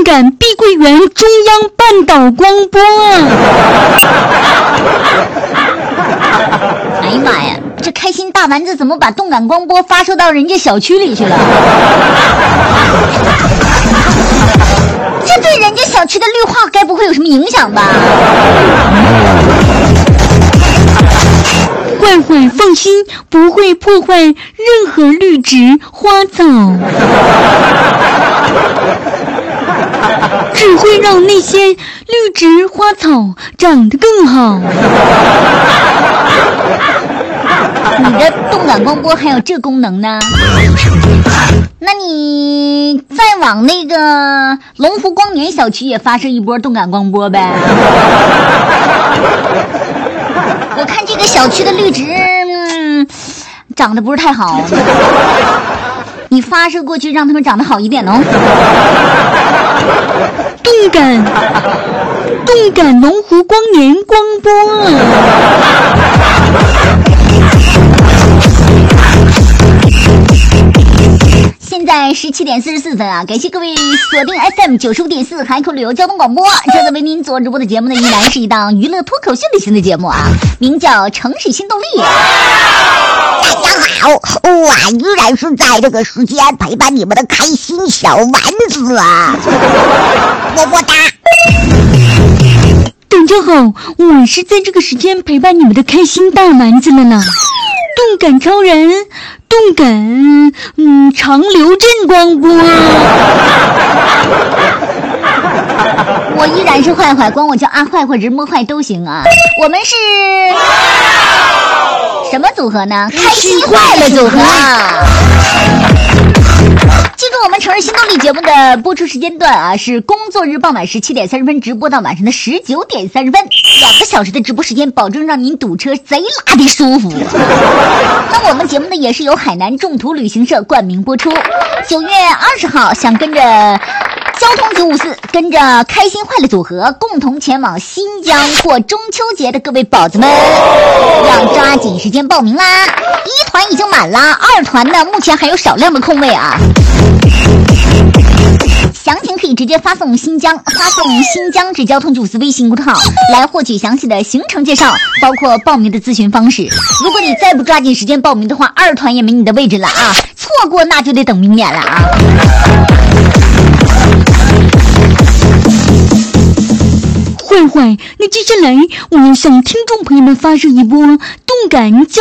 感碧桂园中央半岛光波。 哎呀妈呀，这开心大丸子怎么把动感光波发射到人家小区里去了？这对人家小区的绿化该不会有什么影响吧？ 坏坏放心，不会破坏任何绿植花草，只会让那些绿植花草长得更好。 你的动感光波还有这功能呢？那你再往那个龙湖光年小区也发射一波动感光波呗？我看这个小区的绿植，长得不是太好。你发射过去，让他们长得好一点哦。 动感龙湖光年光波。 现在17点44分啊！感谢各位锁定 FM 95.4海口旅游交通广播。正在为您做直播的节目呢，依然是一档娱乐脱口秀类型的节目啊，名叫《城市新动力》。 大家好，我依然是在这个时间陪伴你们的开心小丸子啊，么么哒。 大家好，我是在这个时间陪伴你们的开心大丸子了呢。动感超人，动感长流阵光波。 我依然是坏坏，管我叫阿坏或者摸坏都行啊。我们是什么组合呢？开心坏了组合。记住我们城市新动力节目的播出时间段啊，是工作日傍晚17点30分直播到晚上的19点30分，2个小时的直播时间，保证让您堵车贼拉的舒服。那我们节目呢也是由海南众途旅行社冠名播出。9月20号，想跟着交通954跟着开心坏了组合共同前往新疆过中秋节的各位宝子们，要抓紧时间报名啦！1团已经满啦，2团呢目前还有少量的空位啊。详情可以直接发送新疆至交通954微信公众号来获取详细的行程介绍，包括报名的咨询方式。如果你再不抓紧时间报名的话，2团也没你的位置了啊！错过那就得等明年了啊！ 坏坏，那接下来我要向听众朋友们发射一波动感交